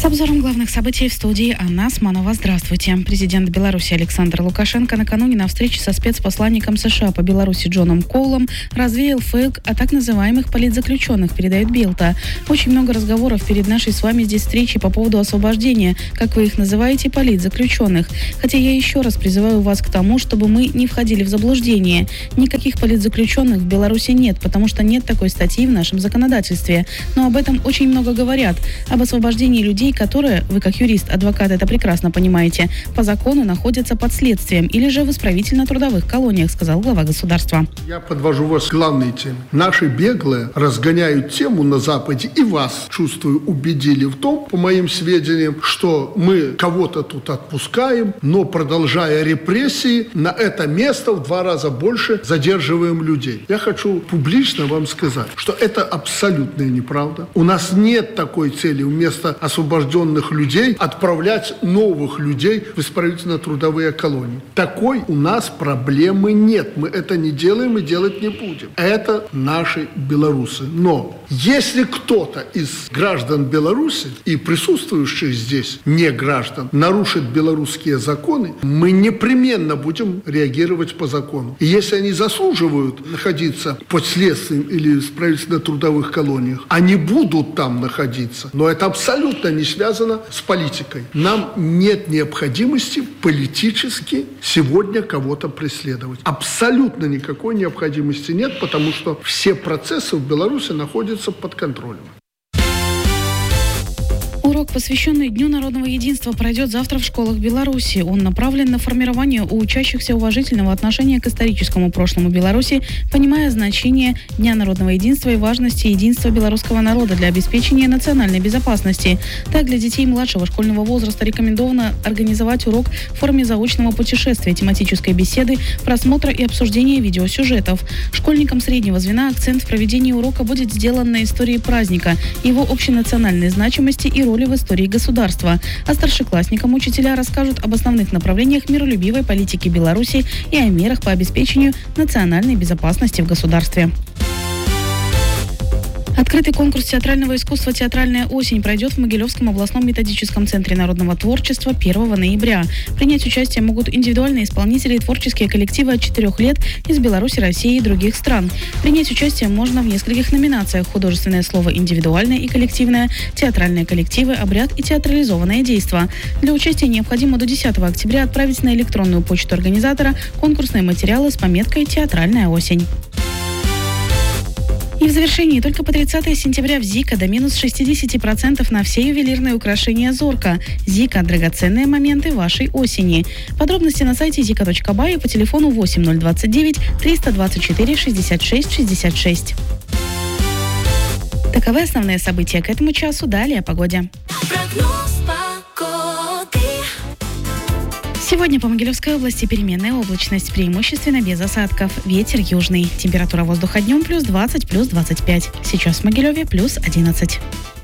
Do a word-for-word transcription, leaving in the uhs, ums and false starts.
С обзором главных событий в студии Анна Османова. Здравствуйте. Президент Беларуси Александр Лукашенко накануне на встрече со спецпосланником США по Беларуси Джоном Коулом развеял фейк о так называемых политзаключенных, передает Белта. Очень много разговоров перед нашей с вами здесь встречей по поводу освобождения, как вы их называете, политзаключенных. Хотя я еще раз призываю вас к тому, чтобы мы не входили в заблуждение. Никаких политзаключенных в Беларуси нет, потому что нет такой статьи в нашем законодательстве. Но об этом очень много говорят. Об освобождении людей, которые, вы как юрист, адвокат это прекрасно понимаете, по закону находятся под следствием или же в исправительно-трудовых колониях, сказал глава государства. Я подвожу вас к главной теме. Наши беглые разгоняют тему на Западе и вас, чувствую, убедили в том, по моим сведениям, что мы кого-то тут отпускаем, но продолжая репрессии, на это место в два раза больше задерживаем людей. Я хочу публично вам сказать, что это абсолютная неправда. У нас нет такой цели вместо освобожденных людей отправлять новых людей в исправительно-трудовые колонии. Такой у нас проблемы нет. Мы это не делаем и делать не будем. Это наши белорусы. Но если кто-то из граждан Беларуси и присутствующих здесь не граждан нарушит белорусские законы, мы непременно будем реагировать по закону. И если они заслуживают находиться под следствием или в исправительно-трудовых колониях, они будут там находиться. Но это абсолютно не связано с политикой. Нам нет необходимости политически сегодня кого-то преследовать. Абсолютно никакой необходимости нет, потому что все процессы в Беларуси находятся под контролем. Урок, посвященный Дню народного единства, пройдет завтра в школах Беларуси. Он направлен на формирование у учащихся уважительного отношения к историческому прошлому Беларуси, понимая значение Дня народного единства и важности единства белорусского народа для обеспечения национальной безопасности. Так, для детей младшего школьного возраста рекомендовано организовать урок в форме заочного путешествия, тематической беседы, просмотра и обсуждения видеосюжетов. Школьникам среднего звена акцент в проведении урока будет сделан на истории праздника, его общенациональной значимости и роли в истории государства. А старшеклассникам учителя расскажут об основных направлениях миролюбивой политики Беларуси и о мерах по обеспечению национальной безопасности в государстве. Открытый конкурс театрального искусства «Театральная осень» пройдет в Могилевском областном методическом центре народного творчества первого ноября. Принять участие могут индивидуальные исполнители и творческие коллективы от четырех лет из Беларуси, России и других стран. Принять участие можно в нескольких номинациях: художественное слово индивидуальное и коллективное, театральные коллективы, обряд и театрализованное действо. Для участия необходимо до десятого октября отправить на электронную почту организатора конкурсные материалы с пометкой «Театральная осень». И в завершении только по тридцатого сентября в Зика до минус шестьдесят процентов на все ювелирные украшения Зорка. Зика – драгоценные моменты вашей осени. Подробности на сайте зика точка бай и по телефону восемь ноль двадцать девять триста двадцать четыре шестьдесят шесть шестьдесят шесть. Таковы основные события к этому часу. Далее о погоде. Сегодня по Могилевской области переменная облачность, преимущественно без осадков. Ветер южный. Температура воздуха днем плюс двадцать, плюс двадцать пять. Сейчас в Могилеве плюс одиннадцать.